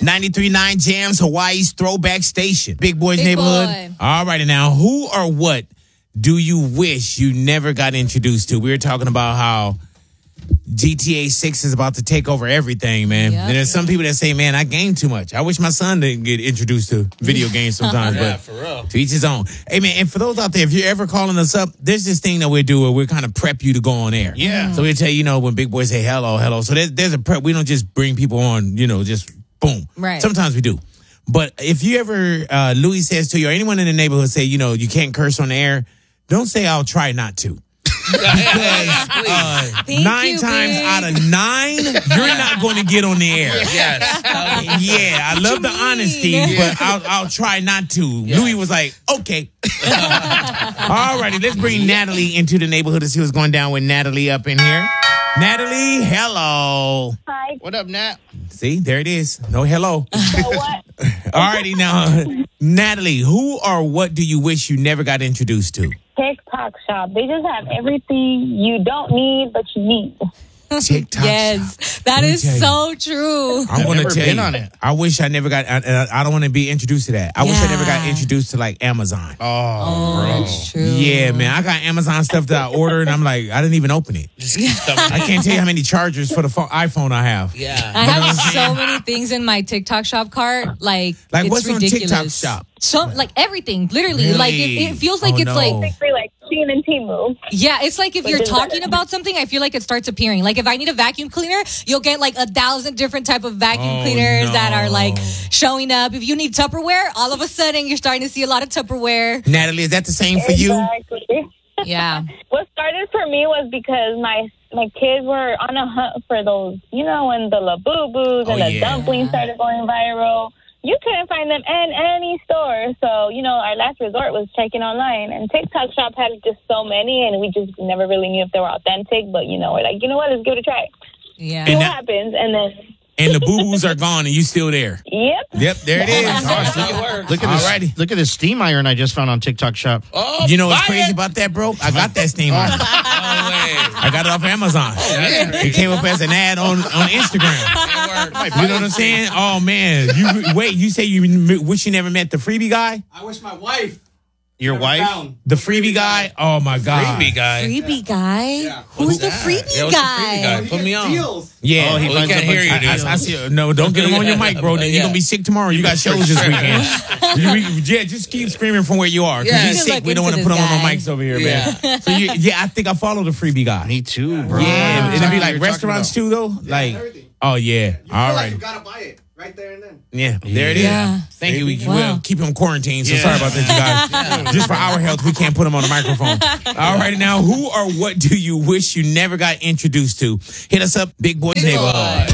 93.9 Jams, Hawaii's throwback station. Big Boy's Big Neighborhood. Boy. All righty now, who or what do you wish you never got introduced to? We were talking about how GTA 6 is about to take over everything, man. Yep. And there's some people that say, man, I game too much. I wish my son didn't get introduced to video games sometimes. Yeah, but for real. to each his own. Hey, man, and for those out there, if you're ever calling us up, there's this thing that we do where we kind of prep you to go on air. Yeah. So we tell you, when Big Boy say hello. So there's a prep. We don't just bring people on, just boom. Right. Sometimes we do. But if you ever, Louis says to you, or anyone in the neighborhood say, you can't curse on the air, don't say I'll try not to. Because Thank 9 you, times babe. out of 9, you're not going to get on the air. Yes. Yeah, I love the honesty, but I'll try not to. Yeah. Louis was like, okay. All righty, let's bring Natalie into the neighborhood to see what's going down with Natalie up in here. Natalie, hello. Hi. What up, Nat? See, there it is. No hello. So what? All righty, now, Natalie, who or what do you wish you never got introduced to? TikTok shop. They just have everything you don't need, but you need. TikTok Yes, shop. that Let me is tell you. so true. I'm going to never tell been you. on it. I wish I never got. I don't want to be introduced to that. I wish I never got Yeah. introduced to like Amazon. Oh, bro. That's true. Yeah, man. I got Amazon stuff that I ordered, and I'm like, I didn't even open it. Just keep I coming. can't tell you how many chargers for the iPhone I have. Yeah. I have so many things in my TikTok shop cart. Like Like, it's what's on ridiculous. TikTok shop? So like everything, literally. Really? Like it feels like Oh, it's no. like Basically, like Shein and Temu. yeah, it's like if Which you're is talking better. about something, I feel like it starts appearing. Like if I need a vacuum cleaner, you'll get like 1,000 different type of vacuum Oh, cleaners that no. are like showing up. If you need Tupperware, all of a sudden you're starting to see a lot of Tupperware. Natalie, is that the same for you? Exactly. Yeah. What started for me was because my kids were on a hunt for those, when the Labubu's and Oh, the yeah. dumplings started going viral. You couldn't find them in any store. So, our last resort was checking online. And TikTok shop had just so many, and we just never really knew if they were authentic. But, we're like, you know what, let's give it a try. Yeah. See And what that- happens. And then, And the boo-boos are gone, and you still there. yep. Yep, there it is. It works. Look at this. Alrighty. Look at this steam iron I just found on TikTok Shop. Oh, You know what's buy crazy it. about that, bro? I got that steam iron. No way. I got it off Amazon. that's It came up as an ad on Instagram. It works. You know what I'm saying? Oh, man. You say you wish you never met the freebie guy? I wish my wife. Your never wife? found. The freebie guy? Oh, my God. Freebie guy. Freebie guy? Yeah. Who's the that? freebie Yeah, what's the guy? freebie guy? Put me on. Deals. Yeah. Oh, he We finds can't a hear bunch you, of- dude. I see. No, don't get him on your mic, bro. Then you're Yeah. going to be sick tomorrow. You got shows this weekend. Just keep screaming from where you are. Because Yeah. he's You sick. look We don't want to into put him on this no guy. mics over here, Yeah. man. So, I think I follow the freebie guy. Me too, bro. Yeah. And it'd be like You're talking restaurants about- too, though? Like, everything. oh, yeah. You All feel right. like you gotta buy it right there and then. Yeah, there it is. Yeah. Thank you. Wow. We'll keep him quarantined, so sorry about that, you guys. Just for our health, we can't put him on the microphone. All right, now, who or what do you wish you never got introduced to? Hit us up, Big Boy Neighborhood.